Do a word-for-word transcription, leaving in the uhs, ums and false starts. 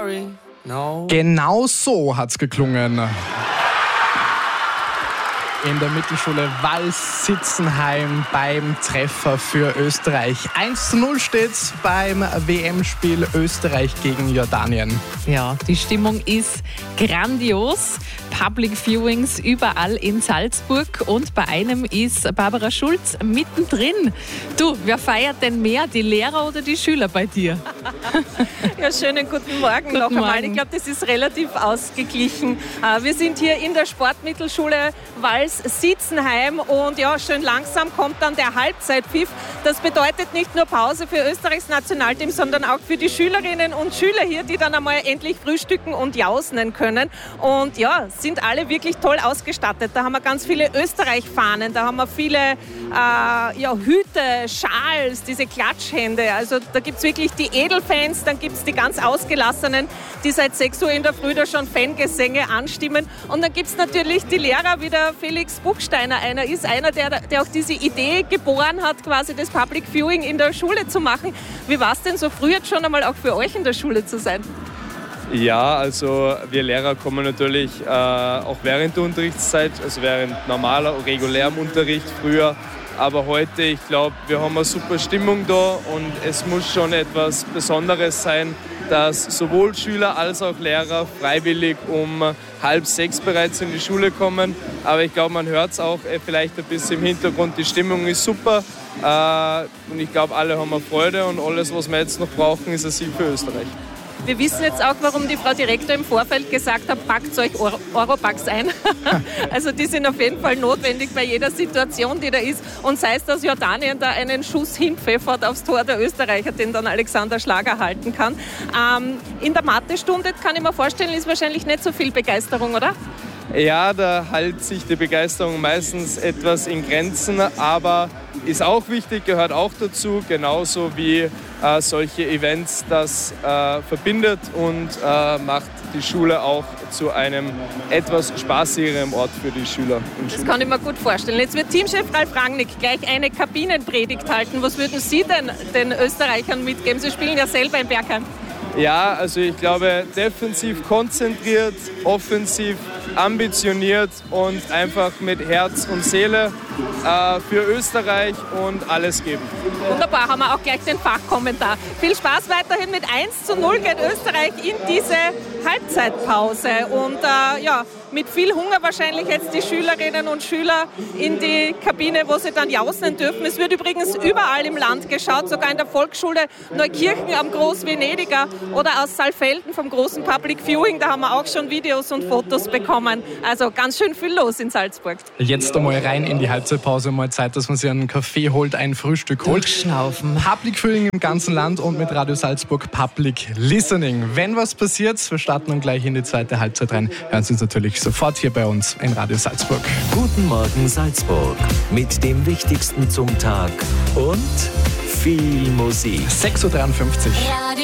sorry, no. Genau so hat's geklungen. In der Mittelschule Wals-Sitzenheim beim Treffer für Österreich. eins zu null steht's beim W M-Spiel Österreich gegen Jordanien. Ja, die Stimmung ist grandios. Public Viewings überall in Salzburg und bei einem ist Barbara Schulz mittendrin. Du, wer feiert denn mehr, die Lehrer oder die Schüler bei dir? Ja, schönen guten Morgen guten noch einmal. Morgen. Ich glaube, das ist relativ ausgeglichen. Wir sind hier in der Sportmittelschule Wals-Sitzenheim und ja, schön langsam kommt dann der Halbzeitpfiff. Das bedeutet nicht nur Pause für Österreichs Nationalteam, sondern auch für die Schülerinnen und Schüler hier, die dann einmal endlich frühstücken und jausen können. Und ja, sind alle wirklich toll ausgestattet. Da haben wir ganz viele Österreich-Fahnen, da haben wir viele äh, ja, Hüte, Schals, diese Klatschhände. Also da gibt es wirklich die Edelfans, dann gibt es die ganz Ausgelassenen, die seit sechs Uhr in der Früh da schon Fangesänge anstimmen. Und dann gibt es natürlich die Lehrer, wie der Felix Buchsteiner einer ist, einer, der, der auch diese Idee geboren hat, quasi das Public Viewing in der Schule zu machen. Wie war es denn so früh jetzt schon einmal auch für euch in der Schule zu sein? Ja, also wir Lehrer kommen natürlich äh, auch während der Unterrichtszeit, also während normaler, regulärem Unterricht früher. Aber heute, ich glaube, wir haben eine super Stimmung da und es muss schon etwas Besonderes sein, dass sowohl Schüler als auch Lehrer freiwillig um halb sechs bereits in die Schule kommen. Aber ich glaube, man hört es auch äh, vielleicht ein bisschen im Hintergrund, die Stimmung ist super. Äh, und ich glaube, alle haben eine Freude und alles, was wir jetzt noch brauchen, ist ein Sieg für Österreich. Wir wissen jetzt auch, warum die Frau Direktor im Vorfeld gesagt hat, packt euch Euro- Europacks ein. Also die sind auf jeden Fall notwendig bei jeder Situation, die da ist. Und sei es, dass Jordanien da einen Schuss hinpfeffert aufs Tor der Österreicher, den dann Alexander Schlager halten kann. Ähm, in der Mathestunde, kann ich mir vorstellen, ist wahrscheinlich nicht so viel Begeisterung, oder? Ja, da hält sich die Begeisterung meistens etwas in Grenzen, aber ist auch wichtig, gehört auch dazu, genauso wie äh, solche Events das äh, verbindet und äh, macht die Schule auch zu einem etwas spaßigeren Ort für die Schüler und Das Schüler. kann ich mir gut vorstellen. Jetzt wird Teamchef Ralf Rangnick gleich eine Kabinenpredigt halten. Was würden Sie denn den Österreichern mitgeben? Sie spielen ja selber in Bergheim. Ja, also ich glaube, defensiv konzentriert, offensiv ambitioniert und einfach mit Herz und Seele äh, für Österreich und alles geben. Wunderbar, haben wir auch gleich den Fachkommentar. Viel Spaß weiterhin. Mit eins zu null geht Österreich in diese Halbzeitpause. Und äh, ja, mit viel Hunger wahrscheinlich jetzt die Schülerinnen und Schüler in die Kabine, wo sie dann jausen dürfen. Es wird übrigens überall im Land geschaut, sogar in der Volksschule Neukirchen am Großvenediger oder aus Saalfelden vom großen Public Viewing. Da haben wir auch schon Videos und Fotos bekommen. Also ganz schön viel los in Salzburg. Jetzt einmal rein in die Halbzeitpause, mal Zeit, dass man sich einen Kaffee holt, ein Frühstück holt. Durchschnaufen. Public Viewing im ganzen Land und mit Radio Salzburg Public Listening. Wenn was passiert, wir starten dann gleich in die zweite Halbzeit rein. Hören Sie uns natürlich sofort hier bei uns in Radio Salzburg. Guten Morgen Salzburg mit dem Wichtigsten zum Tag und viel Musik. sechs Uhr dreiundfünfzig.